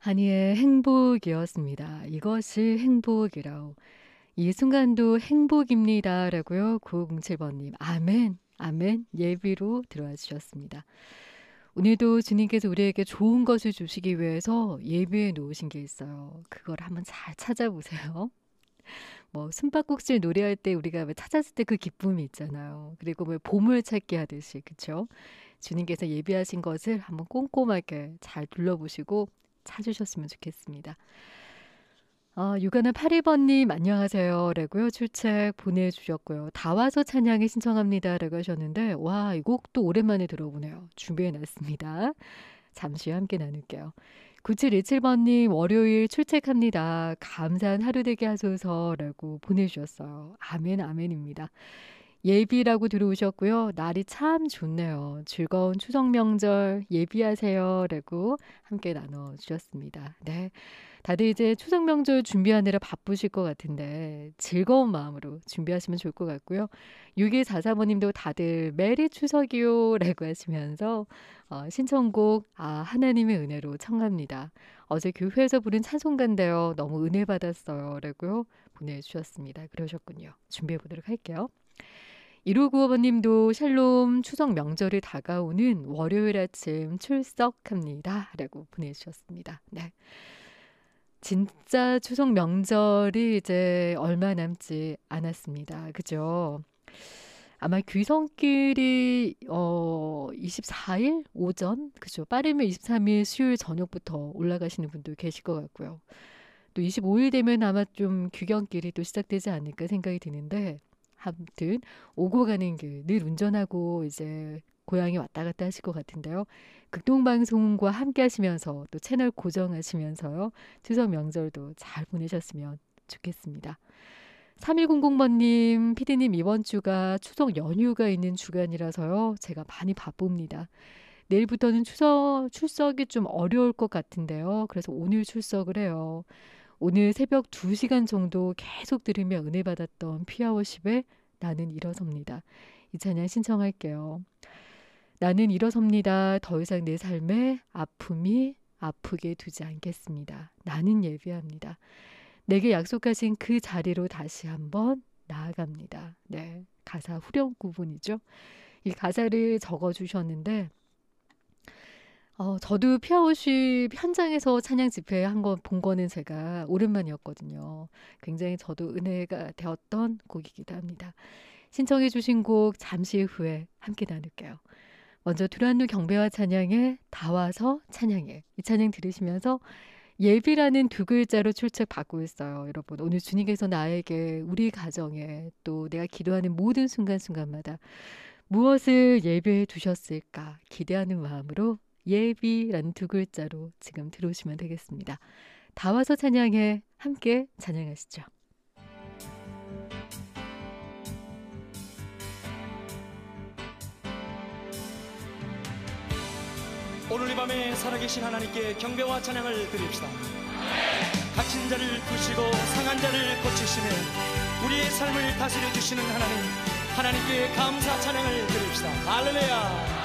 한이의 행복이었습니다. 이것이 행복이라오. 이 순간도 행복입니다. 라고요. 9507번님. 아멘, 아멘 예비로 들어와 주셨습니다. 오늘도 주님께서 우리에게 좋은 것을 주시기 위해서 예비해 놓으신 게 있어요. 그걸 한번 잘 찾아보세요. 뭐 숨바꼭질 노래할 때 우리가 왜 찾았을 때 그 기쁨이 있잖아요. 그리고 왜 보물 찾기 하듯이, 그렇죠? 주님께서 예비하신 것을 한번 꼼꼼하게 잘 둘러보시고 찾으셨으면 좋겠습니다. 육아나 82번님 안녕하세요 라고요. 출첵 보내주셨고요. 다 와서 찬양에 신청합니다 라고 하셨는데, 와, 이 곡도 오랜만에 들어보네요. 준비해놨습니다. 잠시 후에 함께 나눌게요. 9727번님 월요일 출첵합니다. 감사한 하루 되게 하소서 라고 보내주셨어요. 아멘 아멘입니다. 예비라고 들어오셨고요. 날이 참 좋네요. 즐거운 추석 명절 예비하세요 라고 함께 나눠주셨습니다. 네, 다들 이제 추석 명절 준비하느라 바쁘실 것 같은데 즐거운 마음으로 준비하시면 좋을 것 같고요. 6144번님도 다들 메리 추석이요 라고 하시면서 신청곡 하나님의 은혜로 청합니다. 어제 교회에서 부른 찬송가인데요. 너무 은혜 받았어요 라고요 보내주셨습니다. 그러셨군요. 준비해 보도록 할게요. 1595번님도 샬롬 추석 명절이 다가오는 월요일 아침 출석합니다 라고 보내주셨습니다. 네, 진짜 추석 명절이 이제 얼마 남지 않았습니다. 그죠? 아마 귀성길이 24일 오전, 그죠? 빠르면 23일 수요일 저녁부터 올라가시는 분도 계실 것 같고요. 또 25일 되면 아마 좀 귀경길이 또 시작되지 않을까 생각이 드는데, 아무튼 오고 가는 길 늘 운전하고 이제 고향에 왔다 갔다 하실 것 같은데요. 극동방송과 함께 하시면서 또 채널 고정하시면서요. 추석 명절도 잘 보내셨으면 좋겠습니다. 3100번님, 피디님 이번 주가 추석 연휴가 있는 주간이라서요. 제가 많이 바쁩니다. 내일부터는 출석이 좀 어려울 것 같은데요. 그래서 오늘 출석을 해요. 오늘 새벽 2시간 정도 계속 들으며 은혜 받았던 피아워십의 나는 일어섭니다. 이 찬양 신청할게요. 나는 일어섭니다. 더 이상 내 삶에 아픔이 아프게 두지 않겠습니다. 나는 예비합니다. 내게 약속하신 그 자리로 다시 한번 나아갑니다. 네, 가사 후렴 부분이죠. 이 가사를 적어주셨는데 저도 피아워십 현장에서 찬양 집회 한 번 본 거는 제가 오랜만이었거든요. 굉장히 저도 은혜가 되었던 곡이기도 합니다. 신청해 주신 곡 잠시 후에 함께 나눌게요. 먼저 두란노 경배와 찬양에 다 와서 찬양해. 이 찬양 들으시면서 예비라는 두 글자로 출첵 받고 있어요. 여러분, 오늘 주님께서 나에게, 우리 가정에, 또 내가 기도하는 모든 순간순간마다 무엇을 예배해 두셨을까 기대하는 마음으로 예비라는 두 글자로 지금 들어오시면 되겠습니다. 다 와서 찬양해. 함께 찬양하시죠. 오늘 이 밤에 살아계신 하나님께 경배와 찬양을 드립시다. 갇힌 자를 부시고 상한 자를 고치시며 우리의 삶을 다스려 주시는 하나님께 감사 찬양을 드립시다. 할렐루야.